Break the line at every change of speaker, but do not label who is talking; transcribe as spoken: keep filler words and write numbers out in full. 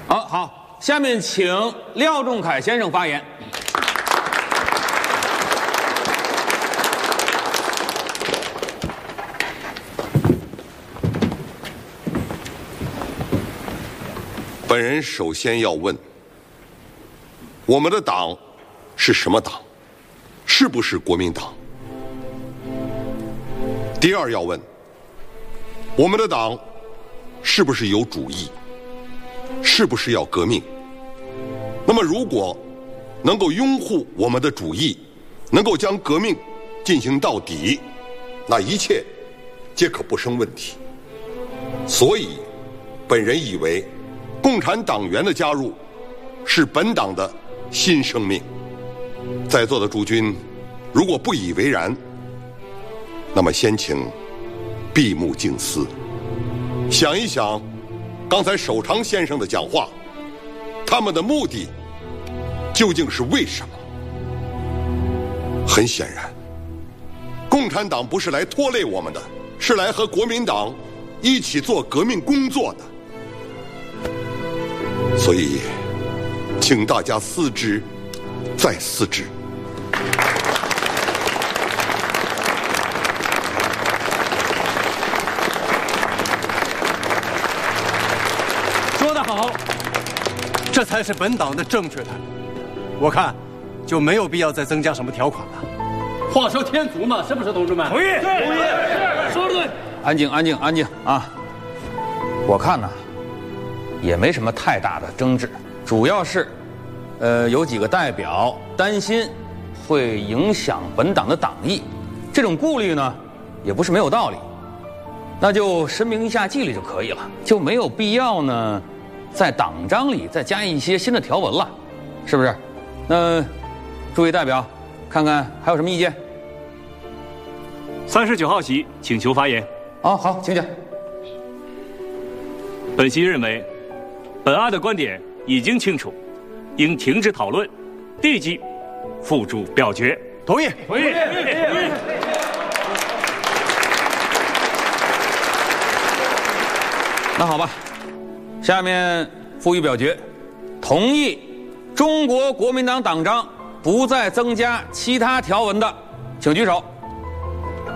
好，好，下面请廖仲恺先生发言。
本人首先要问，我们的党是什么党？是不是国民党？第二要问，我们的党是不是有主义？是不是要革命？那么如果能够拥护我们的主义，能够将革命进行到底，那一切皆可不生问题。所以本人以为共产党员的加入是本党的新生命。在座的诸君如果不以为然，那么先请闭目静思，想一想刚才守常先生的讲话，他们的目的究竟是为什么？很显然，共产党不是来拖累我们的，是来和国民党一起做革命工作的。所以请大家思之再思之。
说得好，这才是本党的正确态度。我看就没有必要再增加什么条款了。
话说天足嘛，是不是，同志们？
同意，
同意，说得对。
安静，安静，安静啊！我看呢，也没什么太大的争执，主要是，呃，有几个代表担心会影响本党的党意，这种顾虑呢，也不是没有道理。那就申明一下纪律就可以了，就没有必要呢，在党章里再加一些新的条文了，是不是？那诸位代表，看看还有什么意见？
三十九号席请求发言。
啊，好，请讲。
本席认为，本案的观点已经清楚，应停止讨论，立即付诸表决。
同意，
同意，同意。
那好吧，下面付予表决，同意中国国民党党章不再增加其他条文的，请举手。